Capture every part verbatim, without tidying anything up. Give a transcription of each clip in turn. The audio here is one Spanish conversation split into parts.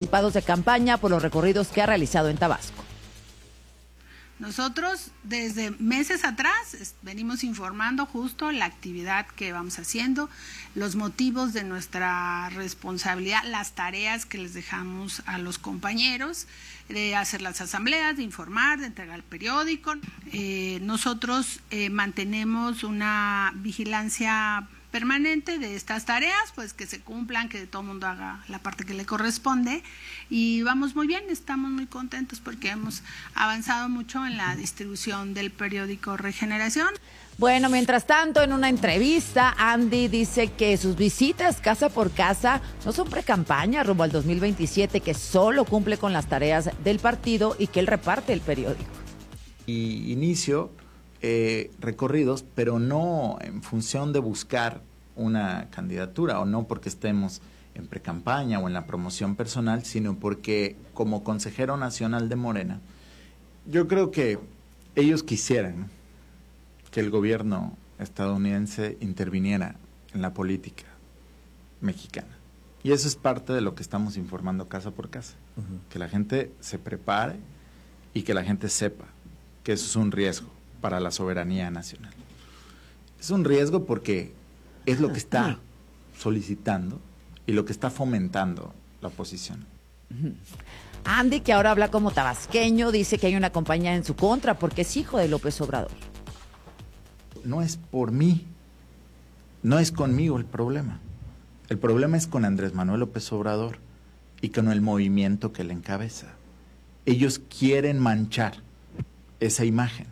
anticipados de campaña por los recorridos que ha realizado en Tabasco. Nosotros desde meses atrás venimos informando justo la actividad que vamos haciendo, los motivos de nuestra responsabilidad, las tareas que les dejamos a los compañeros, de hacer las asambleas, de informar, de entregar el periódico. Eh, nosotros eh, mantenemos una vigilancia permanente de estas tareas, pues que se cumplan, que todo el mundo haga la parte que le corresponde, y vamos muy bien, estamos muy contentos porque hemos avanzado mucho en la distribución del periódico Regeneración. Bueno, mientras tanto, en una entrevista, Andy dice que sus visitas casa por casa no son pre-campaña rumbo al dos mil veintisiete, que solo cumple con las tareas del partido y que él reparte el periódico. Y inicio Eh, recorridos, pero no en función de buscar una candidatura o no porque estemos en precampaña o en la promoción personal, sino porque como consejero nacional de Morena, yo creo que ellos quisieran que el gobierno estadounidense interviniera en la política mexicana. Y eso es parte de lo que estamos informando casa por casa, uh-huh. que la gente se prepare y que la gente sepa que eso es un riesgo para la soberanía nacional. Es un riesgo porque es lo que está solicitando y lo que está fomentando la oposición. Andy, que ahora habla como tabasqueño, dice que hay una campaña en su contra porque es hijo de López Obrador. No es por mí, no es conmigo el problema. El problema es con Andrés Manuel López Obrador y con el movimiento que le encabeza. Ellos quieren manchar esa imagen.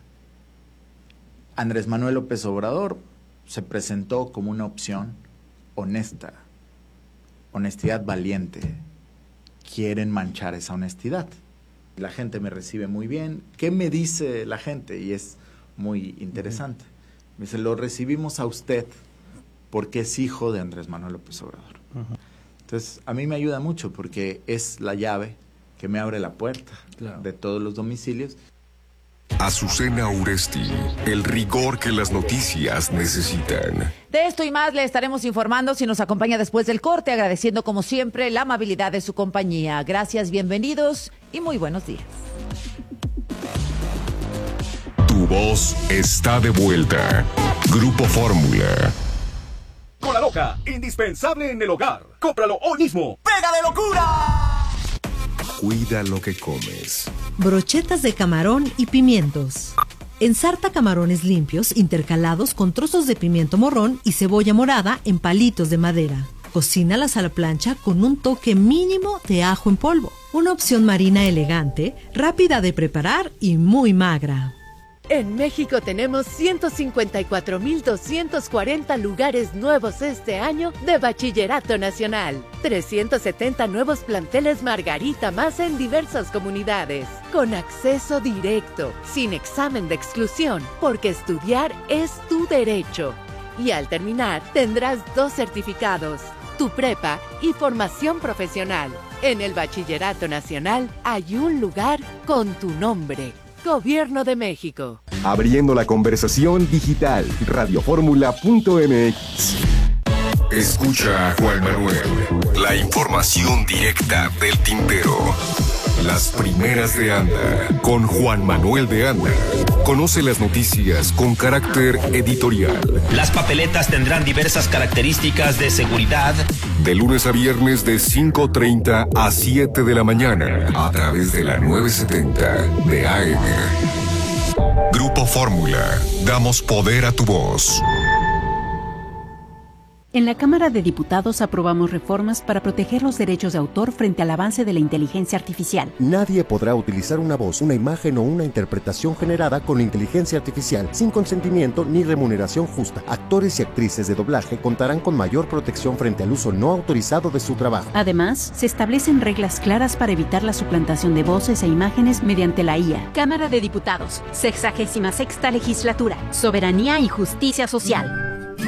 Andrés Manuel López Obrador se presentó como una opción honesta, honestidad valiente. Quieren manchar esa honestidad. La gente me recibe muy bien. ¿Qué me dice la gente? Y es muy interesante. Me dice, lo recibimos a usted porque es hijo de Andrés Manuel López Obrador. Uh-huh. Entonces, a mí me ayuda mucho porque es la llave que me abre la puerta claro. de todos los domicilios. Azucena Uresti, el rigor que las noticias necesitan. De esto y más le estaremos informando si nos acompaña después del corte, agradeciendo como siempre la amabilidad de su compañía. Gracias, bienvenidos y muy buenos días. Tu voz está de vuelta. Grupo Fórmula. Cola Loca, indispensable en el hogar. Cómpralo hoy mismo. ¡Pega de locura! Cuida lo que comes. Brochetas de camarón y pimientos. Ensarta camarones limpios intercalados con trozos de pimiento morrón y cebolla morada en palitos de madera. Cocínalas a la plancha con un toque mínimo de ajo en polvo. Una opción marina elegante, rápida de preparar y muy magra. En México tenemos ciento cincuenta y cuatro mil doscientos cuarenta lugares nuevos este año de Bachillerato Nacional. trescientos setenta nuevos planteles Margarita más en diversas comunidades. Con acceso directo, sin examen de exclusión, porque estudiar es tu derecho. Y al terminar, tendrás dos certificados, tu prepa y formación profesional. En el Bachillerato Nacional hay un lugar con tu nombre. Gobierno de México. Abriendo la conversación digital. radioformula punto m x. Escucha a Juan Manuel. La información directa del tintero. Las primeras de Anda. Con Juan Manuel de Anda. Conoce las noticias con carácter editorial. Las papeletas tendrán diversas características de seguridad. De lunes a viernes de cinco treinta a siete de la mañana. A través de la novecientos setenta de A M. Grupo Fórmula. Damos poder a tu voz. En la Cámara de Diputados aprobamos reformas para proteger los derechos de autor frente al avance de la inteligencia artificial. Nadie podrá utilizar una voz, una imagen o una interpretación generada con inteligencia artificial sin consentimiento ni remuneración justa. Actores y actrices de doblaje contarán con mayor protección frente al uso no autorizado de su trabajo. Además, se establecen reglas claras para evitar la suplantación de voces e imágenes mediante la I A. Cámara de Diputados, sexagésima sexta legislatura, soberanía y justicia social.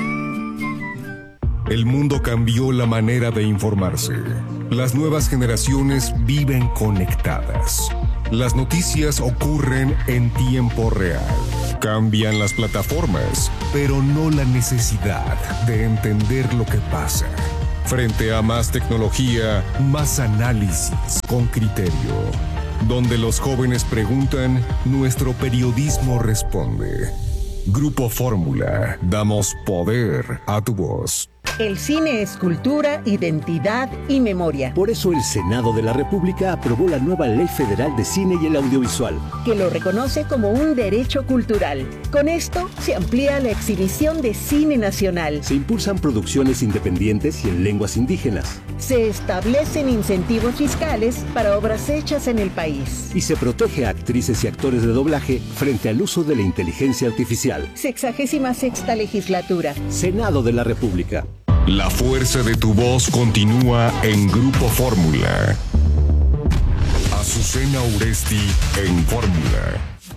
El mundo cambió la manera de informarse. Las nuevas generaciones viven conectadas. Las noticias ocurren en tiempo real. Cambian las plataformas, pero no la necesidad de entender lo que pasa. Frente a más tecnología, más análisis con criterio. Donde los jóvenes preguntan, nuestro periodismo responde. Grupo Fórmula, damos poder a tu voz. El cine es cultura, identidad y memoria. Por eso el Senado de la República aprobó la nueva Ley Federal de Cine y el Audiovisual, que lo reconoce como un derecho cultural. Con esto se amplía la exhibición de cine nacional. Se impulsan producciones independientes y en lenguas indígenas. Se establecen incentivos fiscales para obras hechas en el país. Y se protege a actrices y actores de doblaje frente al uso de la inteligencia artificial. Sexagésima sexta legislatura. Senado de la República. La fuerza de tu voz continúa en Grupo Fórmula. Azucena Uresti en Fórmula.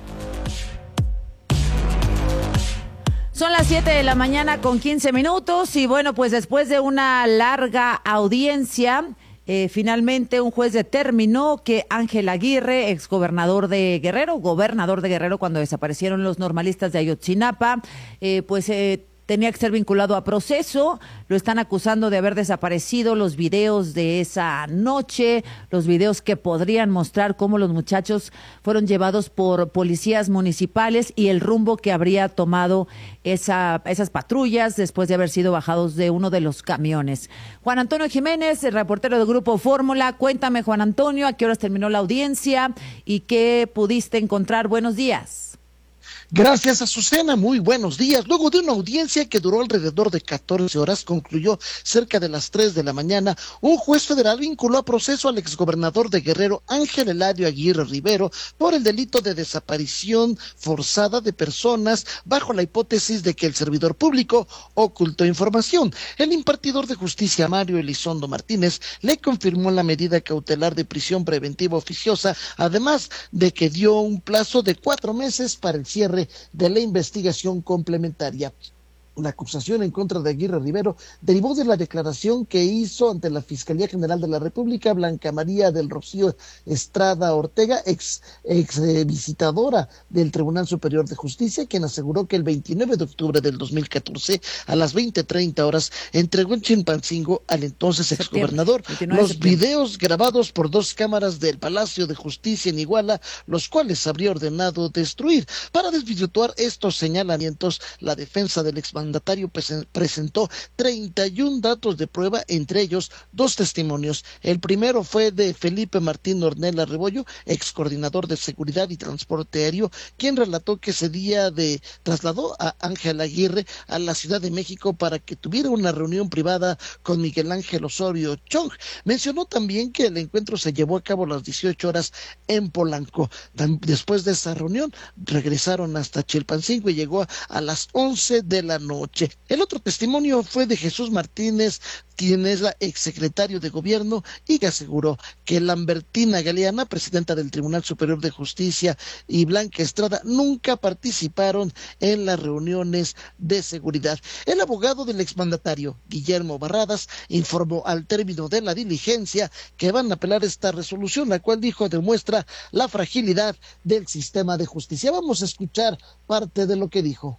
Son las siete de la mañana con quince minutos y bueno, pues después de una larga audiencia, eh, finalmente un juez determinó que Ángel Aguirre, exgobernador de Guerrero, gobernador de Guerrero cuando desaparecieron los normalistas de Ayotzinapa, eh, pues eh, tenía que ser vinculado a proceso. Lo están acusando de haber desaparecido los videos de esa noche, los videos que podrían mostrar cómo los muchachos fueron llevados por policías municipales y el rumbo que habría tomado esa, esas patrullas después de haber sido bajados de uno de los camiones. Juan Antonio Jiménez, el reportero del Grupo Fórmula. Cuéntame, Juan Antonio, ¿a qué horas terminó la audiencia y qué pudiste encontrar? Buenos días. Gracias, Azucena. Muy buenos días. Luego de una audiencia que duró alrededor de catorce horas, concluyó cerca de las tres de la mañana, un juez federal vinculó a proceso al exgobernador de Guerrero, Ángel Eladio Aguirre Rivero, por el delito de desaparición forzada de personas bajo la hipótesis de que el servidor público ocultó información. El impartidor de justicia, Mario Elizondo Martínez, le confirmó la medida cautelar de prisión preventiva oficiosa, además de que dio un plazo de cuatro meses para el cierre de la investigación complementaria. La acusación en contra de Aguirre Rivero derivó de la declaración que hizo ante la Fiscalía General de la República Blanca María del Rocío Estrada Ortega, ex, ex eh, visitadora del Tribunal Superior de Justicia, quien aseguró que el veintinueve de octubre del dos mil catorce a las veinte treinta horas entregó en Chilpancingo al entonces exgobernador los videos grabados por dos cámaras del Palacio de Justicia en Iguala, los cuales habría ordenado destruir. Para desvirtuar estos señalamientos, la defensa del exmandatario mandatario presentó treinta y un datos de prueba, entre ellos dos testimonios. El primero fue de Felipe Martín Ornella Rebollo, ex coordinador de seguridad y transporte aéreo, quien relató que ese día de trasladó a Ángel Aguirre a la Ciudad de México para que tuviera una reunión privada con Miguel Ángel Osorio Chong. Mencionó también que el encuentro se llevó a cabo a las dieciocho horas en Polanco. Después de esa reunión regresaron hasta Chilpancingo y llegó a las once de la noche. El otro testimonio fue de Jesús Martínez, quien es la exsecretario de Gobierno, y que aseguró que Lambertina Galeana, presidenta del Tribunal Superior de Justicia, y Blanca Estrada nunca participaron en las reuniones de seguridad. El abogado del exmandatario, Guillermo Barradas, informó al término de la diligencia que van a apelar esta resolución, la cual dijo demuestra la fragilidad del sistema de justicia. Vamos a escuchar parte de lo que dijo.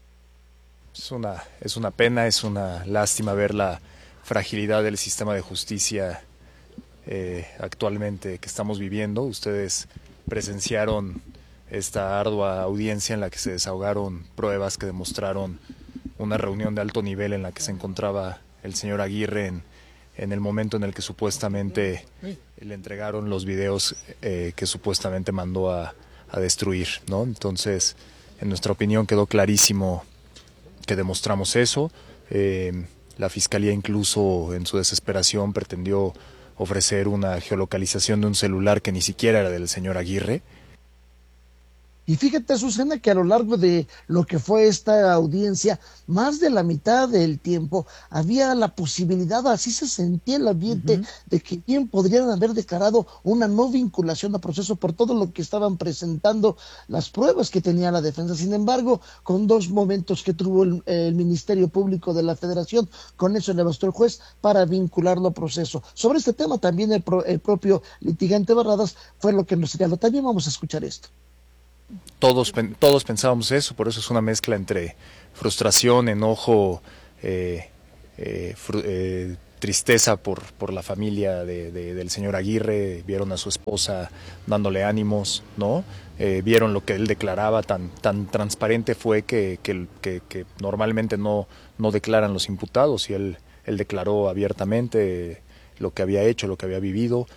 Es una, es una pena, es una lástima ver la fragilidad del sistema de justicia eh, actualmente que estamos viviendo. Ustedes presenciaron esta ardua audiencia en la que se desahogaron pruebas que demostraron una reunión de alto nivel en la que se encontraba el señor Aguirre en, en el momento en el que supuestamente le entregaron los videos eh, que supuestamente mandó a, a destruir, ¿no? Entonces, en nuestra opinión quedó clarísimo que demostramos eso. Eh, la Fiscalía incluso en su desesperación pretendió ofrecer una geolocalización de un celular que ni siquiera era del señor Aguirre. Y fíjate, Susana, que a lo largo de lo que fue esta audiencia, más de la mitad del tiempo había la posibilidad, así se sentía el ambiente, uh-huh. de que bien podrían haber declarado una no vinculación a proceso por todo lo que estaban presentando, las pruebas que tenía la defensa. Sin embargo, con dos momentos que tuvo el, el Ministerio Público de la Federación, con eso le bastó el juez para vincularlo a proceso. Sobre este tema también el, pro, el propio litigante Barradas fue lo que nos señaló. También vamos a escuchar esto. Todos, todos pensábamos eso, por eso es una mezcla entre frustración, enojo, eh, eh, fru eh, tristeza por, por la familia de, de, del señor Aguirre, vieron a su esposa dándole ánimos, ¿no? Eh, vieron lo que él declaraba, tan, tan transparente fue que, que, que, que normalmente no, no declaran los imputados, y él, él declaró abiertamente lo que había hecho, lo que había vivido.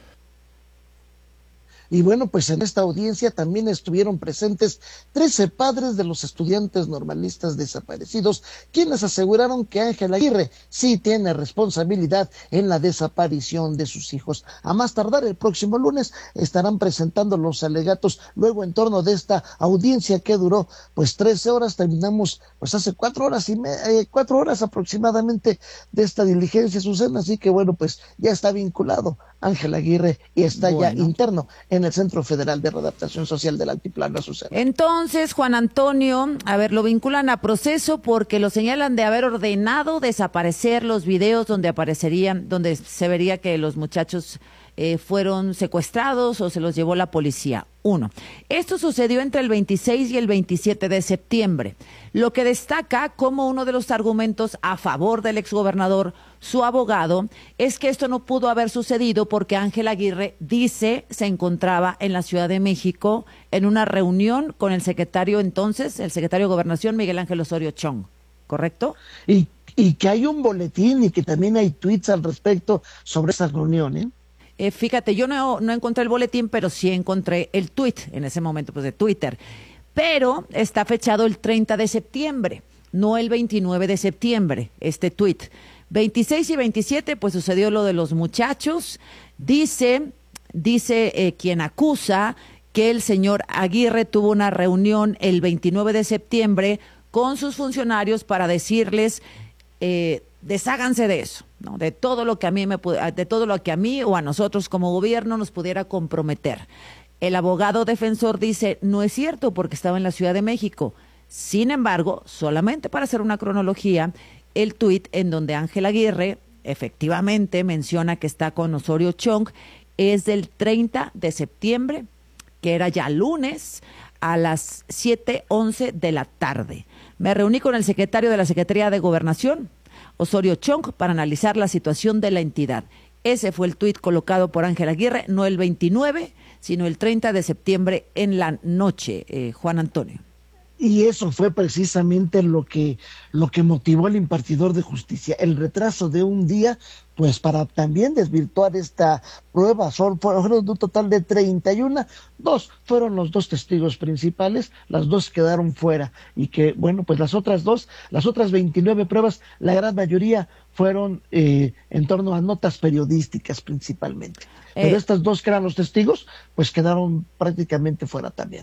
Y bueno, pues en esta audiencia también estuvieron presentes trece padres de los estudiantes normalistas desaparecidos, quienes aseguraron que Ángel Aguirre sí tiene responsabilidad en la desaparición de sus hijos. A más tardar el próximo lunes estarán presentando los alegatos. Luego, en torno de esta audiencia que duró pues trece horas, terminamos pues hace cuatro horas y me, eh, cuatro horas aproximadamente de esta diligencia, Susana. Así que bueno, pues ya está vinculado Ángel Aguirre y está bueno. ya interno en el Centro Federal de Readaptación Social del Altiplano, Susana. Entonces, Juan Antonio, a ver, lo vinculan a proceso porque lo señalan de haber ordenado desaparecer los videos donde aparecerían, donde se vería que los muchachos eh, fueron secuestrados o se los llevó la policía. Uno, esto sucedió entre el veintiséis y el veintisiete de septiembre, lo que destaca como uno de los argumentos a favor del exgobernador, su abogado, es que esto no pudo haber sucedido porque Ángel Aguirre dice se encontraba en la Ciudad de México en una reunión con el secretario entonces, el secretario de Gobernación, Miguel Ángel Osorio Chong, ¿correcto? Y, y que hay un boletín y que también hay tweets al respecto sobre esa reunión, ¿eh? Eh, fíjate, yo no, no encontré el boletín, pero sí encontré el tweet en ese momento, pues de Twitter. Pero está fechado el treinta de septiembre, no el veintinueve de septiembre, este tweet. veintiséis y veintisiete, pues sucedió lo de los muchachos. Dice, dice eh, quien acusa que el señor Aguirre tuvo una reunión el veintinueve de septiembre con sus funcionarios para decirles, eh, desháganse de eso, ¿no? De todo lo que a mí me de todo lo que a mí o a nosotros como gobierno nos pudiera comprometer. El abogado defensor dice, no es cierto porque estaba en la Ciudad de México. Sin embargo, solamente para hacer una cronología, el tuit en donde Ángel Aguirre efectivamente menciona que está con Osorio Chong es del treinta de septiembre, que era ya lunes, a las siete once de la tarde. Me reuní con el secretario de la Secretaría de Gobernación, Osorio Chong, para analizar la situación de la entidad. Ese fue el tuit colocado por Ángel Aguirre, no el veintinueve, sino el treinta de septiembre en la noche, eh, Juan Antonio. Y eso fue precisamente lo que, lo que motivó al impartidor de justicia, el retraso de un día, pues para también desvirtuar esta prueba. Son, fueron un total de treinta y uno, dos fueron los dos testigos principales, las dos quedaron fuera, y que, bueno, pues las otras dos, las otras veintinueve pruebas, la gran mayoría fueron eh, en torno a notas periodísticas principalmente. Eh, Pero estas dos que eran los testigos, pues quedaron prácticamente fuera también.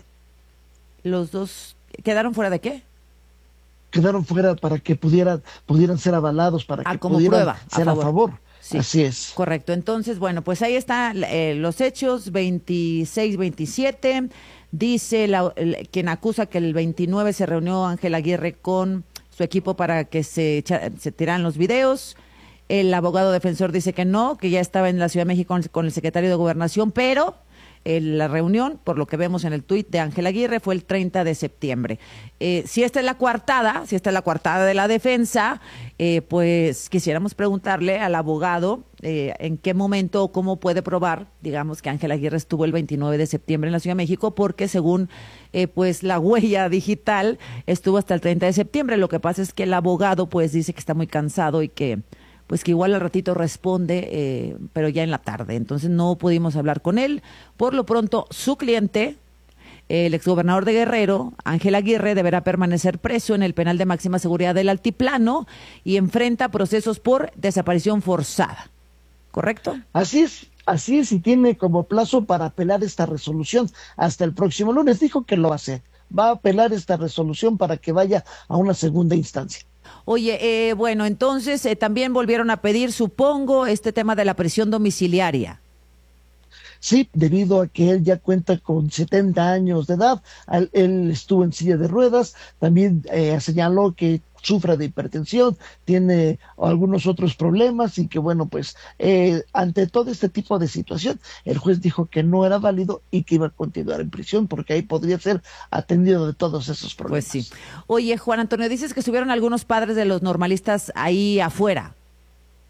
Los dos... ¿Quedaron fuera de qué? Quedaron fuera para que pudieran, pudieran ser avalados, para ah, que como pudieran prueba, ser a favor. A favor. Sí, así es. Correcto. Entonces, bueno, pues ahí están eh, los hechos, veintiséis veintisiete. Dice la, el, quien acusa que el veintinueve se reunió Ángel Aguirre con su equipo para que se, se tiraran los videos. El abogado defensor dice que no, que ya estaba en la Ciudad de México con, con el secretario de Gobernación, pero... la reunión, por lo que vemos en el tuit de Ángel Aguirre, fue el treinta de septiembre. Eh, si esta es la coartada, si esta es la coartada de la defensa, eh, pues quisiéramos preguntarle al abogado eh, en qué momento o cómo puede probar, digamos, que Ángel Aguirre estuvo el veintinueve de septiembre en la Ciudad de México, porque según eh, pues la huella digital estuvo hasta el treinta de septiembre. Lo que pasa es que el abogado pues dice que está muy cansado y que pues que igual al ratito responde, eh, pero ya en la tarde. Entonces no pudimos hablar con él. Por lo pronto, su cliente, el exgobernador de Guerrero, Ángel Aguirre, deberá permanecer preso en el penal de máxima seguridad del Altiplano y enfrenta procesos por desaparición forzada. ¿Correcto? Así es. Así es, y tiene como plazo para apelar esta resolución hasta el próximo lunes. Dijo que lo va a hacer. Va a apelar esta resolución para que vaya a una segunda instancia. Oye, eh, bueno, entonces eh, también volvieron a pedir, supongo, este tema de la prisión domiciliaria. Sí, debido a que él ya cuenta con setenta años de edad, él, él estuvo en silla de ruedas, también eh, señaló que sufre de hipertensión, tiene algunos otros problemas y que bueno, pues eh, ante todo este tipo de situación, el juez dijo que no era válido y que iba a continuar en prisión porque ahí podría ser atendido de todos esos problemas. Pues sí. Oye, Juan Antonio, dices que estuvieron algunos padres de los normalistas ahí afuera.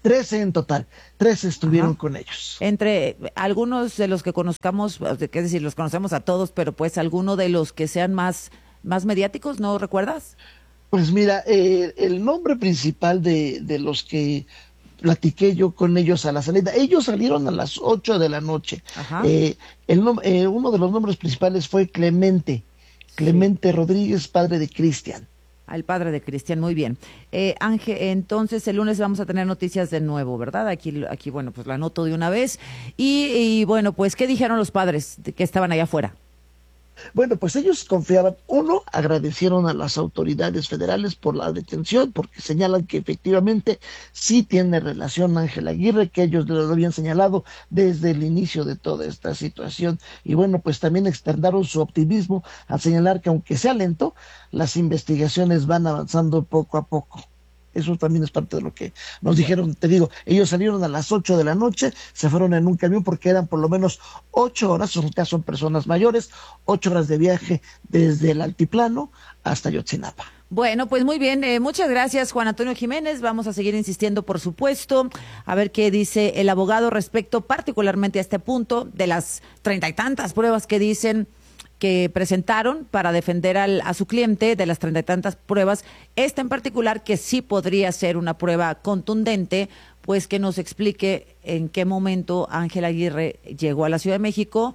trece en total, trece estuvieron Ajá. con ellos. Entre algunos de los que conozcamos, es decir, los conocemos a todos, pero pues alguno de los que sean más, más mediáticos, ¿no recuerdas? Pues mira, eh, el nombre principal de, de los que platiqué yo con ellos a la salida, ellos salieron a las ocho de la noche. Eh, el, eh, uno de los nombres principales fue Clemente, Clemente sí. Rodríguez, padre de Cristian. Al padre de Cristian, muy bien. Eh, Ángel, entonces el lunes vamos a tener noticias de nuevo, ¿verdad? Aquí, aquí bueno, pues la anoto de una vez. Y, y bueno, pues, ¿qué dijeron los padres que estaban allá afuera? Bueno, pues ellos confiaban, uno, agradecieron a las autoridades federales por la detención, porque señalan que efectivamente sí tiene relación Ángel Aguirre, que ellos lo habían señalado desde el inicio de toda esta situación. Y bueno, pues también externaron su optimismo al señalar que aunque sea lento, las investigaciones van avanzando poco a poco. Eso también es parte de lo que nos dijeron. Te digo, ellos salieron a las ocho de la noche, se fueron en un camión porque eran por lo menos ocho horas, son, son personas mayores, ocho horas de viaje desde el altiplano hasta Ayotzinapa. Bueno, pues muy bien, eh, muchas gracias Juan Antonio Jiménez, vamos a seguir insistiendo por supuesto, a ver qué dice el abogado respecto particularmente a este punto de las treinta y tantas pruebas que dicen que presentaron para defender al, a su cliente, de las treinta y tantas pruebas, esta en particular que sí podría ser una prueba contundente, pues que nos explique en qué momento Ángel Aguirre llegó a la Ciudad de México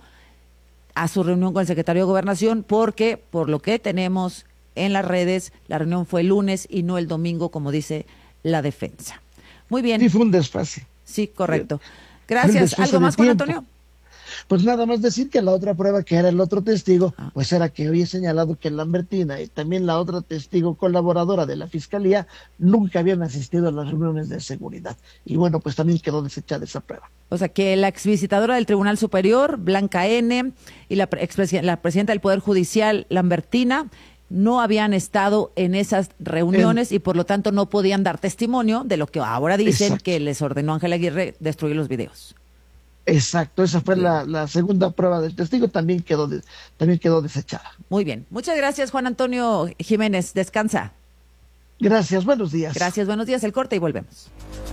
a su reunión con el secretario de Gobernación, porque por lo que tenemos en las redes, la reunión fue el lunes y no el domingo, como dice la defensa. Muy bien. Sí, fue un desfase. Sí, correcto. Gracias. ¿Algo más, Juan Antonio? Pues nada más decir que la otra prueba, que era el otro testigo, ah. pues era que había señalado que Lambertina y también la otra testigo colaboradora de la Fiscalía nunca habían asistido a las reuniones de seguridad. Y bueno, pues también quedó desechada esa prueba. O sea, que la exvisitadora del Tribunal Superior, Blanca N., y la, la presidenta del Poder Judicial, Lambertina, no habían estado en esas reuniones en... y por lo tanto no podían dar testimonio de lo que ahora dicen. Exacto. Que les ordenó Ángel Aguirre destruir los videos. Exacto, esa fue la, la segunda prueba del testigo, también quedó de, también quedó desechada. Muy bien, muchas gracias Juan Antonio Jiménez, descansa. Gracias, buenos días. Gracias, buenos días, el corte y volvemos.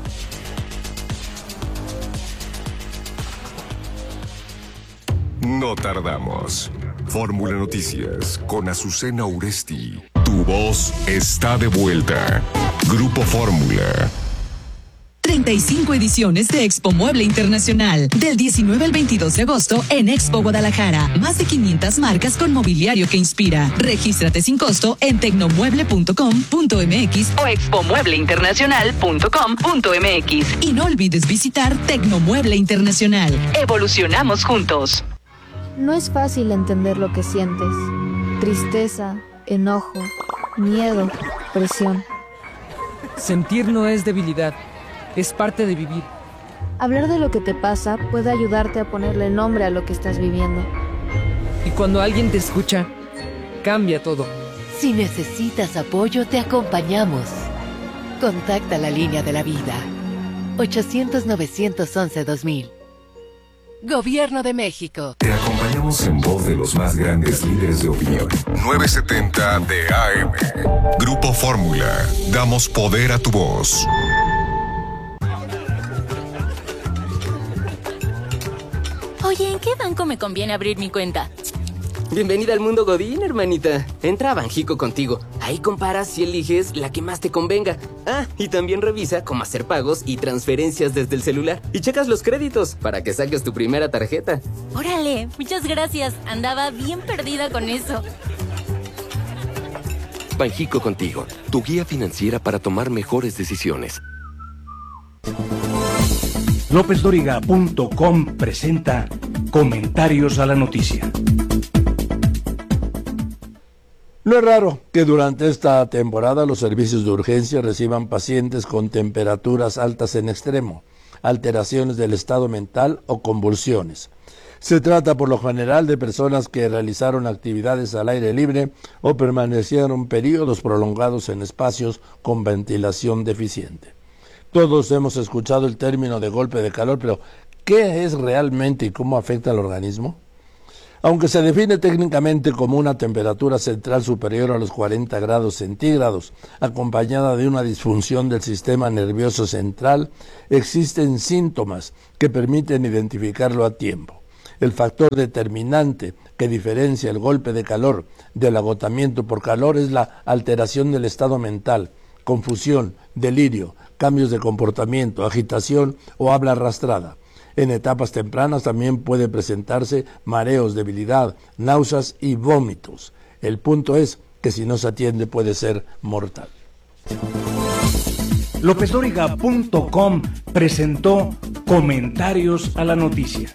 No tardamos. Fórmula Noticias con Azucena Uresti. Tu voz está de vuelta. Grupo Fórmula. treinta y cinco ediciones de Expo Mueble Internacional, del diecinueve al veintidós de agosto en Expo Guadalajara. Más de quinientas marcas con mobiliario que inspira. Regístrate sin costo en tecnomueble punto com punto m x o expo mueble internacional punto com punto m x. Y no olvides visitar Tecnomueble Internacional. Evolucionamos juntos. No es fácil entender lo que sientes. Tristeza, enojo, miedo, presión. Sentir no es debilidad. Es parte de vivir. Hablar de lo que te pasa puede ayudarte a ponerle nombre a lo que estás viviendo. Y cuando alguien te escucha, cambia todo. Si necesitas apoyo, te acompañamos. Contacta la línea de la vida. ochocientos, novecientos once, dos mil. Gobierno de México. Te acompañamos en voz de los más grandes líderes de opinión. novecientos setenta de A M. Grupo Fórmula. Damos poder a tu voz. Oye, ¿en qué banco me conviene abrir mi cuenta? Bienvenida al mundo Godín, hermanita. Entra a Banjico Contigo. Ahí comparas y eliges la que más te convenga. Ah, y también revisa cómo hacer pagos y transferencias desde el celular. Y checas los créditos para que saques tu primera tarjeta. Órale, muchas gracias. Andaba bien perdida con eso. Banjico Contigo, tu guía financiera para tomar mejores decisiones. López Dóriga punto com presenta Comentarios a la Noticia. No es raro que durante esta temporada los servicios de urgencia reciban pacientes con temperaturas altas en extremo, alteraciones del estado mental o convulsiones. Se trata por lo general de personas que realizaron actividades al aire libre o permanecieron periodos prolongados en espacios con ventilación deficiente. Todos hemos escuchado el término de golpe de calor, pero ¿qué es realmente y cómo afecta al organismo? Aunque se define técnicamente como una temperatura central superior a los cuarenta grados centígrados, acompañada de una disfunción del sistema nervioso central, existen síntomas que permiten identificarlo a tiempo. El factor determinante que diferencia el golpe de calor del agotamiento por calor es la alteración del estado mental, confusión, delirio, cambios de comportamiento, agitación o habla arrastrada. En etapas tempranas también puede presentarse mareos, debilidad, náuseas y vómitos. El punto es que si no se atiende puede ser mortal. López Dóriga punto com presentó Comentarios a la Noticia.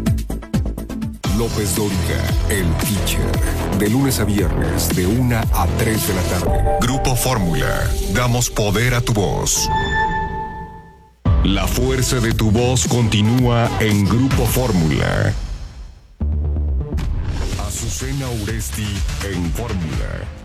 López Dóriga, el teacher. De lunes a viernes, de una a tres de la tarde. Grupo Fórmula. Damos poder a tu voz. La fuerza de tu voz continúa en Grupo Fórmula. Azucena Uresti en Fórmula.